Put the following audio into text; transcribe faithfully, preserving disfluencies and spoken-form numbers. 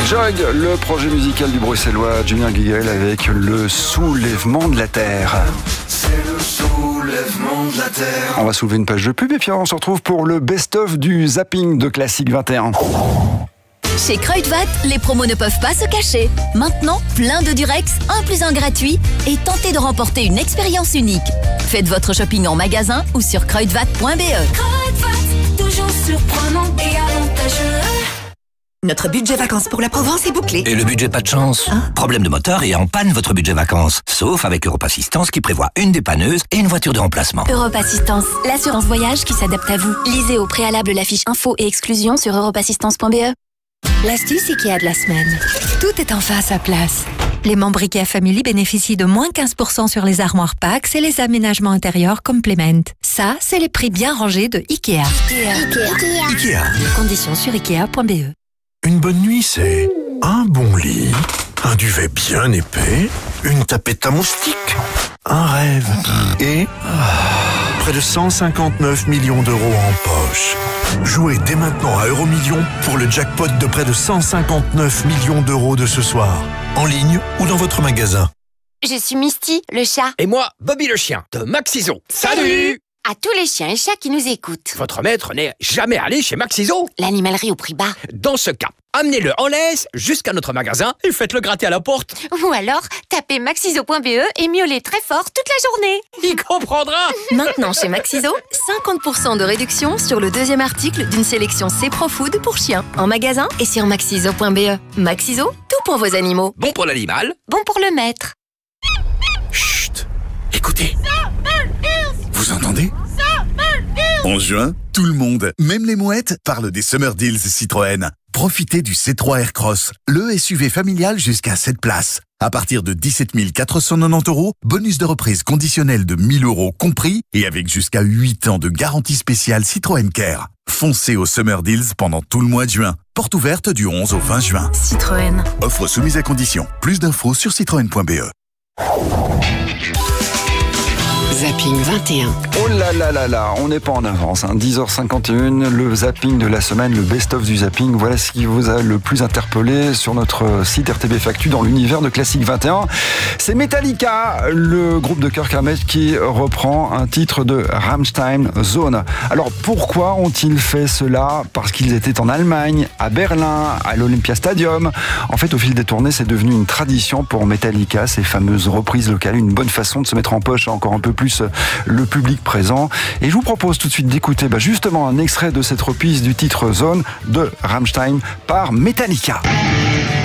Jog, le projet musical du bruxellois Julien Guiguel avec le soulèvement de la Terre. C'est le soulèvement de la Terre. On va soulever une page de pub et puis on se retrouve pour le best-of du zapping de Classique vingt et un. Chez Kruidvat, les promos ne peuvent pas se cacher. Maintenant, plein de Durex, un plus un gratuit, et tentez de remporter une expérience unique. Faites votre shopping en magasin ou sur kruidvat point b e. Kruidvat, toujours surprenant et avantageux. Notre budget vacances pour la Provence est bouclé. Et le budget pas de chance Hein? Problème de moteur et en panne votre budget vacances. Sauf avec Europe Assistance qui prévoit une dépanneuse et une voiture de remplacement. Europe Assistance, l'assurance voyage qui s'adapte à vous. Lisez au préalable la fiche info et exclusion sur europe assistance point b e. L'astuce IKEA de la semaine. Tout est enfin à sa place. Les membres IKEA Family bénéficient de moins quinze pour cent sur les armoires Pax et les aménagements intérieurs Complement. Ça, c'est les prix bien rangés de IKEA. Ikea. Ikea. Conditions sur ikea point b e. Une bonne nuit, c'est un bon lit, un duvet bien épais, une tapette à moustiques, un rêve et près de cent cinquante-neuf millions d'euros en poche. Jouez dès maintenant à Euromillions pour le jackpot de près de cent cinquante-neuf millions d'euros de ce soir, en ligne ou dans votre magasin. Je suis Misty, le chat. Et moi, Bobby le chien, de Maxiso. Salut! À tous les chiens et chats qui nous écoutent. Votre maître n'est jamais allé chez Maxiso. L'animalerie au prix bas. Dans ce cas, amenez-le en laisse jusqu'à notre magasin et faites-le gratter à la porte. Ou alors, tapez maxiso point b e et miaulez très fort toute la journée. Il comprendra. Maintenant chez Maxiso, cinquante pour cent de réduction sur le deuxième article d'une sélection C Pro Food pour chiens. En magasin et sur maxiso point b e. Maxiso, tout pour vos animaux. Bon pour l'animal. Bon pour le maître. Chut, écoutez. Vous entendez? En juin, tout le monde, même les mouettes, parle des Summer Deals Citroën. Profitez du C trois Aircross, le S U V familial jusqu'à sept places. À partir de dix-sept mille quatre cent quatre-vingt-dix euros, bonus de reprise conditionnel de mille euros compris et avec jusqu'à huit ans de garantie spéciale Citroën Care. Foncez au Summer Deals pendant tout le mois de juin. Porte ouverte du onze au vingt juin. Citroën. Offre soumise à condition. Plus d'infos sur citroën point b e. Zapping vingt et un. Oh là là là là, on n'est pas en avance, hein. dix heures cinquante et un, le zapping de la semaine, le best-of du zapping. Voilà ce qui vous a le plus interpellé sur notre site R T B Factu dans l'univers de Classique vingt et un. C'est Metallica, le groupe de Kirk Hammett qui reprend un titre de Rammstein, Zone. Alors pourquoi ont-ils fait cela? Parce qu'ils étaient en Allemagne, à Berlin, à l'Olympia Stadium. En fait, au fil des tournées, c'est devenu une tradition pour Metallica, ces fameuses reprises locales, une bonne façon de se mettre en poche encore un peu plus le public présent. Et je vous propose tout de suite d'écouter bah, justement un extrait de cette reprise du titre Zone de Rammstein par Metallica.